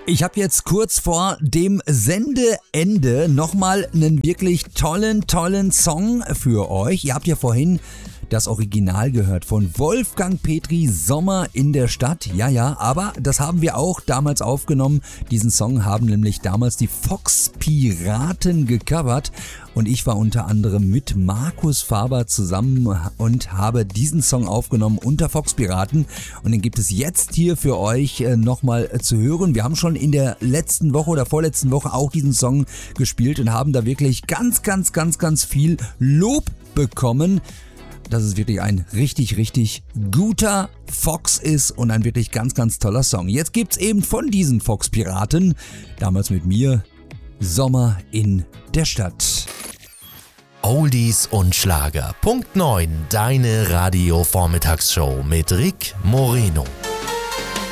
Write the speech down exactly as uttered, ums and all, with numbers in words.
Ich habe jetzt kurz vor dem Sendeende nochmal einen wirklich tollen, tollen Song für euch. Ihr habt ja vorhin das Original gehört von Wolfgang Petri, Sommer in der Stadt. Ja, ja, aber das haben wir auch damals aufgenommen. Diesen Song haben nämlich damals die Fox Piraten gecovert. Und ich war unter anderem mit Markus Faber zusammen und habe diesen Song aufgenommen unter Fox Piraten. Und den gibt es jetzt hier für euch äh, nochmal zu hören. Wir haben schon in der letzten Woche oder vorletzten Woche auch diesen Song gespielt und haben da wirklich ganz, ganz, ganz, ganz viel Lob bekommen, dass es wirklich ein richtig, richtig guter Fox ist und ein wirklich ganz, ganz toller Song. Jetzt gibt's eben von diesen Fox Piraten, damals mit mir, Sommer in der Stadt. Oldies und Schlager. Punkt neun, deine Radio-Vormittagsshow mit Rick Moreno.